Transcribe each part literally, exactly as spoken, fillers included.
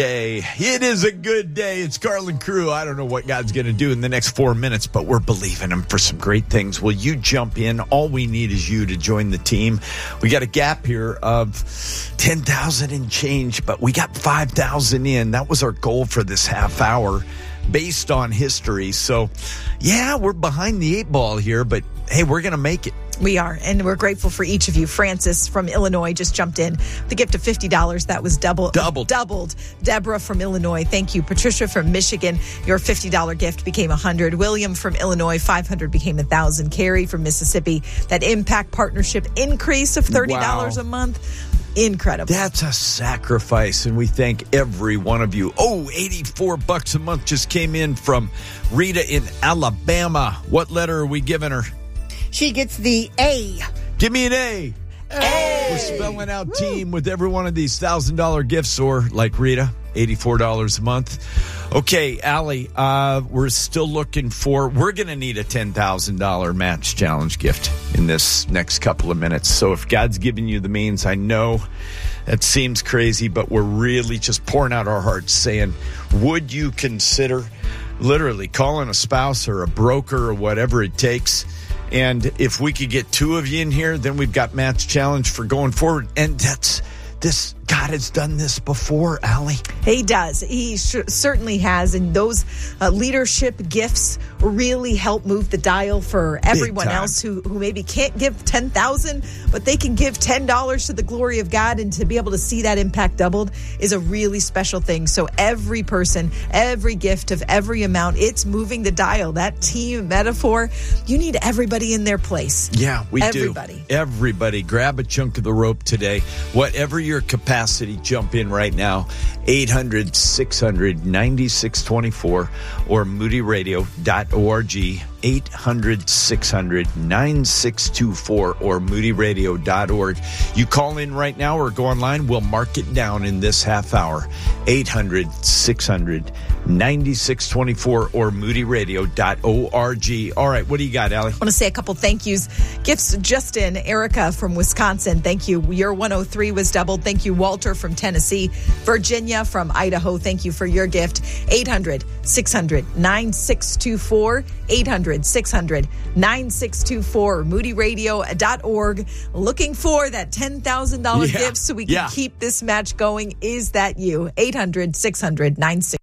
Day. It is a good day. It's Carlin Crew. I don't know what God's going to do in the next four minutes, but we're believing him for some great things. Will you jump in? All we need is you to join the team. We got a gap here of ten thousand and change, but we got five thousand in. That was our goal for this half hour based on history. So, yeah, we're behind the eight ball here, but hey, we're going to make it. We are, and we're grateful for each of you. Francis from Illinois just jumped in. The gift of fifty dollars, that was double, doubled. doubled. Deborah from Illinois, thank you. Patricia from Michigan, your fifty dollars gift became one hundred dollars. William from Illinois, five hundred dollars became one thousand dollars. Carrie from Mississippi, that Impact Partnership increase of thirty dollars wow. a month. Incredible. That's a sacrifice, and we thank every one of you. Oh, eighty-four bucks a month just came in from Rita in Alabama. What letter are we giving her? She gets the A. Give me an A. A. We're spelling out Woo. Team with every one of these one thousand dollars gifts, or like Rita, eighty-four dollars a month. Okay, Allie, uh, we're still looking for, we're going to need a ten thousand dollars match challenge gift in this next couple of minutes. So if God's giving you the means, I know that seems crazy, but we're really just pouring out our hearts saying, would you consider literally calling a spouse or a broker or whatever it takes? And if we could get two of you in here, then we've got match challenge for going forward. And that's this. God has done this before, Allie. He does. He sh- certainly has. And those uh, leadership gifts really help move the dial for everyone else who, who maybe can't give ten thousand dollars, but they can give ten dollars to the glory of God. And to be able to see that impact doubled is a really special thing. So every person, every gift of every amount, it's moving the dial. That team metaphor, you need everybody in their place. Yeah, we everybody. do. Everybody. Grab a chunk of the rope today. Whatever your capacity, jump in right now. eight hundred, six hundred, ninety-six twenty-four or moody radio dot org. eight hundred, six hundred, ninety-six twenty-four or moody radio dot org. You call in right now or go online. We'll mark it down in this half hour. eight hundred, six hundred, ninety-six twenty-four or moody radio dot org. All right, what do you got, Allie? I want to say a couple thank yous. Gifts Justin, Erica from Wisconsin. Thank you. Your one oh three was doubled. Thank you, Walter from Tennessee. Virginia from Idaho. Thank you for your gift. eight hundred, six hundred, ninety-six twenty-four. eight hundred, six hundred, ninety-six twenty-four or moody radio dot org. Looking for that ten thousand dollars yeah. gift so we can yeah. keep this match going. Is that you? eight hundred, six hundred, ninety-six.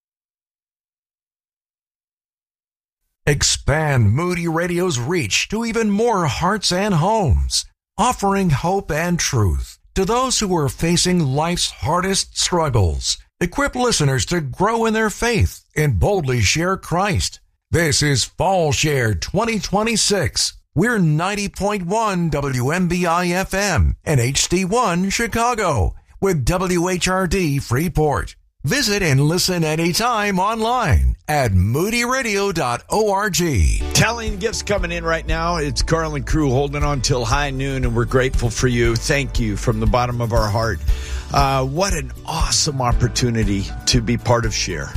Expand Moody Radio's reach to even more hearts and homes, offering hope and truth to those who are facing life's hardest struggles. Equip listeners to grow in their faith and boldly share Christ. This is Fall Share twenty twenty-six. We're ninety point one W M B I F M and H D one Chicago with W H R D Freeport. Visit and listen anytime online at moody radio dot org. Tallying gifts coming in right now. It's Carlin Crew holding on till high noon, and we're grateful for you. Thank you from the bottom of our heart. Uh, what an awesome opportunity to be part of Share.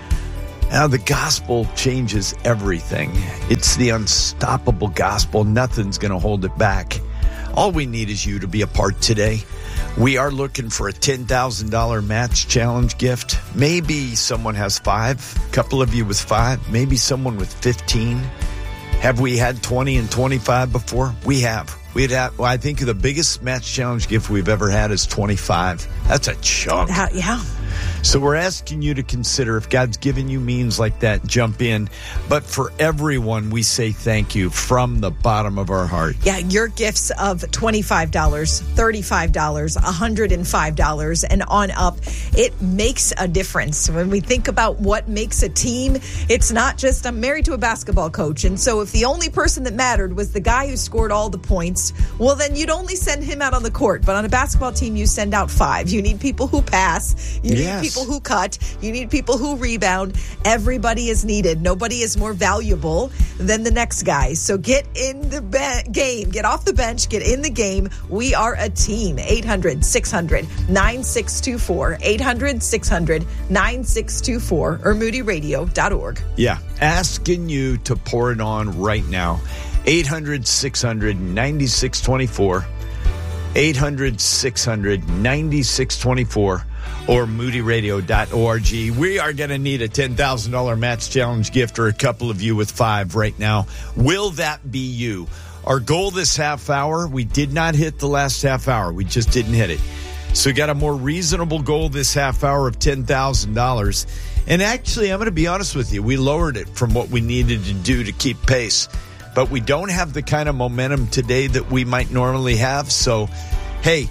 Now, the gospel changes everything. It's the unstoppable gospel. Nothing's going to hold it back. All we need is you to be a part today. We are looking for a ten thousand dollars match challenge gift. Maybe someone has five, a couple of you with five, maybe someone with fifteen. Have we had twenty and twenty-five before? We have. We'd have, well, I think the biggest match challenge gift we've ever had is twenty-five. That's a chunk. Uh, yeah. So we're asking you to consider, if God's given you means like that, jump in. But for everyone, we say thank you from the bottom of our heart. Yeah, your gifts of twenty-five dollars, thirty-five dollars, one hundred five dollars, and on up, it makes a difference. When we think about what makes a team, it's not just, I'm married to a basketball coach, and so if the only person that mattered was the guy who scored all the points, well, then you'd only send him out on the court. But on a basketball team, you send out five. You need people who pass. You yes. need people who cut. You need people who rebound. Everybody is needed. Nobody is more valuable than the next guy. So get in the be- game. Get off the bench. Get in the game. We are a team. eight hundred, six hundred, ninety-six twenty-four. eight hundred, six hundred, ninety-six twenty-four or moody radio dot org. Yeah. Asking you to pour it on right now. eight hundred, six hundred, ninety-six twenty-four. eight hundred, six hundred, ninety-six twenty-four. or moody radio dot org. We are going to need a ten thousand dollars Match Challenge gift, or a couple of you with five right now. Will that be you? Our goal this half hour, we did not hit the last half hour. We just didn't hit it. So we got a more reasonable goal this half hour of ten thousand dollars. And actually, I'm going to be honest with you, we lowered it from what we needed to do to keep pace. But we don't have the kind of momentum today that we might normally have. So, hey,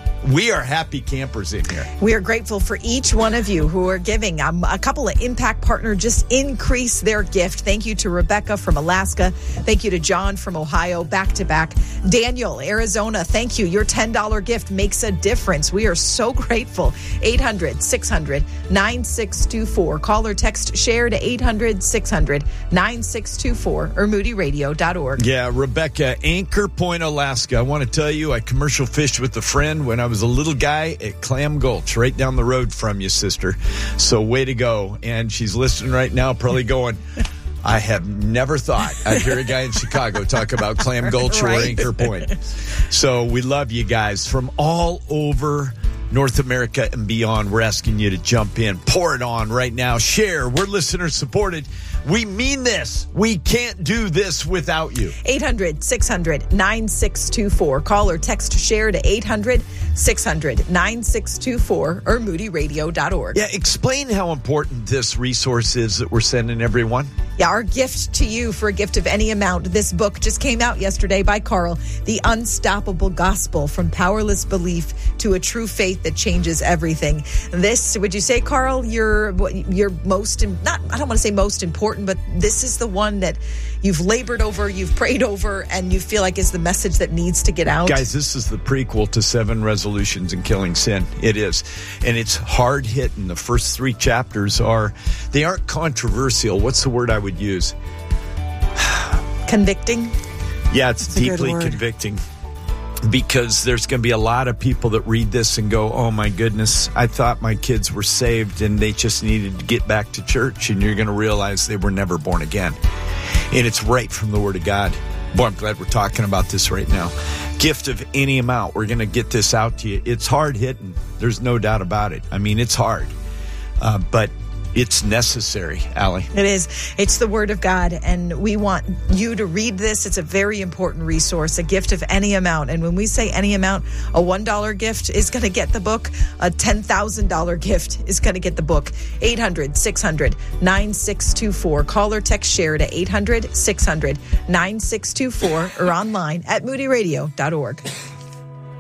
we are happy campers in here. We are grateful for each one of you who are giving. Um, a couple of Impact Partner just increased their gift. Thank you to Rebecca from Alaska. Thank you to John from Ohio, back to back. Daniel, Arizona, thank you. Your ten dollars gift makes a difference. We are so grateful. eight hundred, six hundred, nine six two four. Call or text share to eight hundred, six hundred, nine six two four or moody radio dot org. Yeah, Rebecca, Anchor Point, Alaska. I want to tell you, I commercial fished with a friend when I was a little guy at Clam Gulch, right down the road from you, sister. So way to go. And she's listening right now, probably going, I have never thought I'd hear a guy in Chicago talk about Clam Gulch right. or Anchor Point. So we love you guys from all over North America and beyond. We're asking you to jump in, pour it on right now, share. We're listener supported. We mean this. We can't do this without you. eight hundred, six hundred, nine six two four. Call or text share to eight hundred, six hundred, nine six two four or moody radio dot org. Yeah, explain how important this resource is that we're sending everyone. Yeah, our gift to you for a gift of any amount. This book just came out yesterday by Carl, The Unstoppable Gospel, From Powerless Belief to a True Faith That Changes Everything. This, would you say, Carl, your your most, not I don't want to say most important, but this is the one that you've labored over, you've prayed over, and you feel like is the message that needs to get out? Guys, this is the prequel to Seven Resolutions in Killing Sin. It is. And it's hard hitting. The first three chapters are, they aren't controversial. What's the word I would use? Convicting? Yeah, it's That's deeply convicting. Because there's going to be a lot of people that read this and go, oh my goodness, I thought my kids were saved and they just needed to get back to church. And you're going to realize they were never born again. And it's right from the Word of God. Boy, I'm glad we're talking about this right now. Gift of any amount. We're going to get this out to you. It's hard hitting. There's no doubt about it. I mean, it's hard. Uh, but it's necessary, Allie. It is. It's the Word of God, and we want you to read this. It's a very important resource, a gift of any amount. And when we say any amount, a one dollar gift is going to get the book. A ten thousand dollars gift is going to get the book. eight hundred, six hundred, nine six two four. Call or text share to eight hundred, six hundred, nine six two four or online at moody radio dot org.